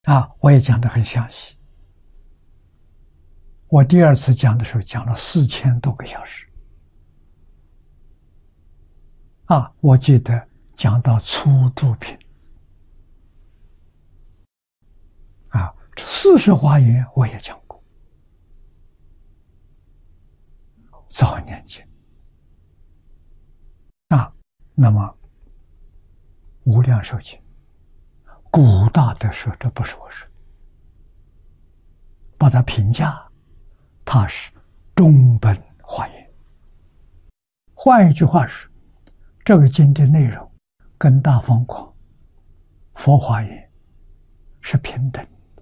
我也讲得很详细。我第二次讲的时候讲了4000多个小时。我记得讲到初住品。这40华严我也讲过。早年间。那么无量寿经，古大德说，这不是我说，把它评价，它是中本华严。换一句话是，这个经的内容跟大方广、佛华严是平等的，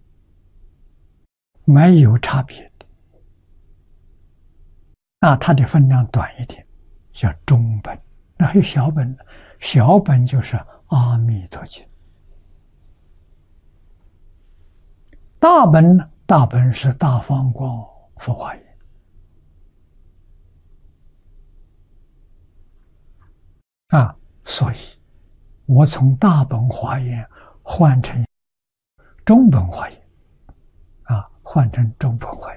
没有差别的。它的分量短一点，叫中本。那还有小本呢？小本就是阿弥陀经。大本呢？大本是大方广佛华严。所以我从大本华严换成中本华严。换成中本华严，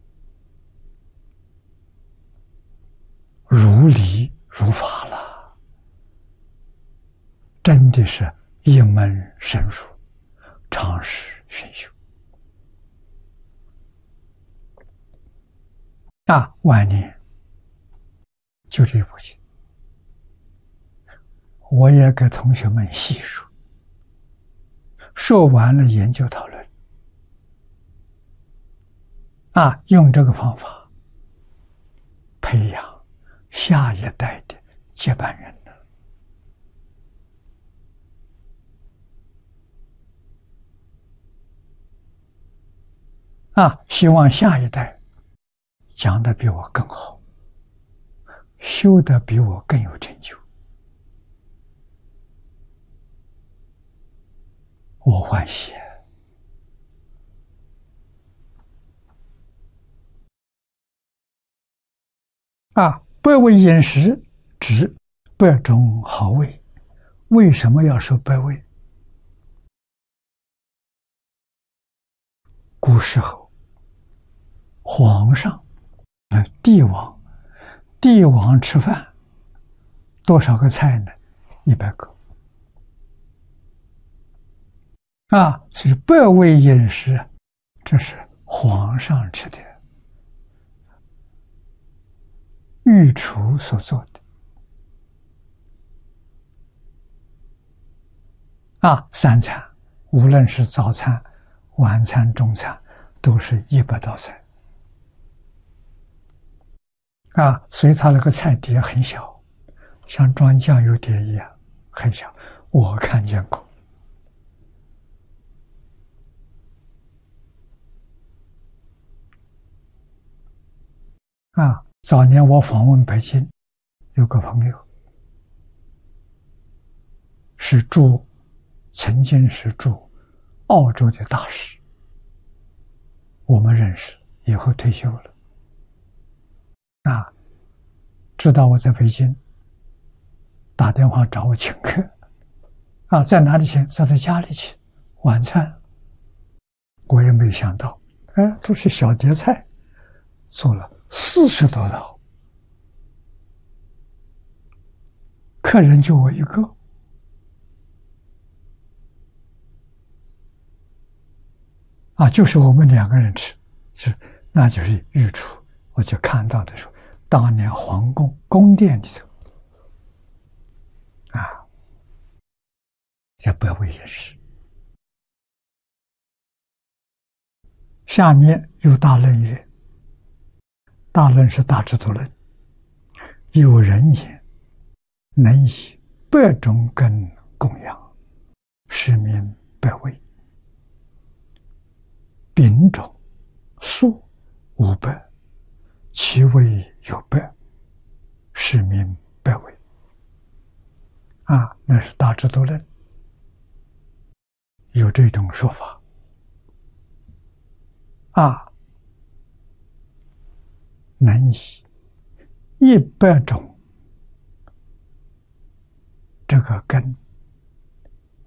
如理如法了，真的是一门深入，常识熏修。晚年就这部经，我也给同学们细说，说完了研究讨论。用这个方法培养下一代的接班人希望下一代讲得比我更好，修得比我更有成就，我欢喜。百味饮食指百种好味。为什么要说百味？古时候皇上帝王吃饭多少个菜呢？100个。是百味饮食，这是皇上吃的，御厨所做的。3餐，无论是早餐、晚餐、中餐，都是100道菜。所以它那个菜碟很小，像装酱油碟一样，很小，我看见过。早年我访问北京，有个朋友曾经是驻澳洲的大使，我们认识，以后退休了。知道我在北京，打电话找我请客。在哪里请？在他家里请晚餐。我也没想到，都是小碟菜，做了40多道，客人就我一个。就是我们2个人吃，那就是御厨。我就看到的时候，当年皇宫宫殿里头，这百味饮食。下面有大论曰：大论是大智度论，有人也，能以100种根供养，是名百味。品种数500，其味有100，是名百味。那是大智度论有这种说法。能以100种这个根